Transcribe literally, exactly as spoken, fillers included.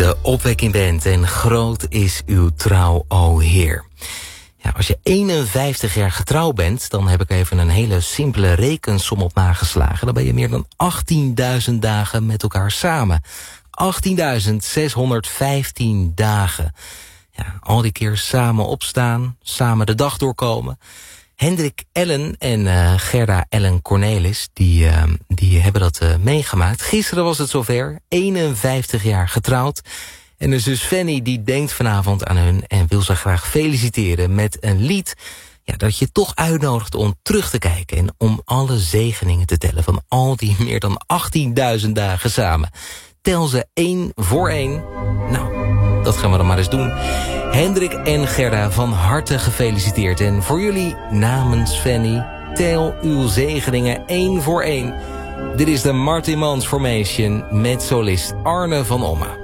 de opwekking bent en groot is uw trouw, o Heer. Ja, als je eenenvijftig jaar getrouwd bent, dan heb ik even een hele simpele rekensom op nageslagen. Dan ben je meer dan achttienduizend dagen met elkaar samen. achttienduizend zeshonderdvijftien dagen. Ja, al die keer samen opstaan, samen de dag doorkomen. Hendrik Ellen en uh, Gerda Ellen Cornelis, die, uh, die hebben dat uh, meegemaakt. Gisteren was het zover, eenenvijftig jaar getrouwd. En de zus Fanny die denkt vanavond aan hun en wil ze graag feliciteren met een lied, ja, dat je toch uitnodigt om terug te kijken en om alle zegeningen te tellen van al die meer dan achttienduizend dagen samen. Tel ze één voor één. Nou, dat gaan we dan maar eens doen. Hendrik en Gerda, van harte gefeliciteerd. En voor jullie namens Fanny, tel uw zegeningen één voor één. Dit is de Martin Mans Formation met solist Arne van Ommen.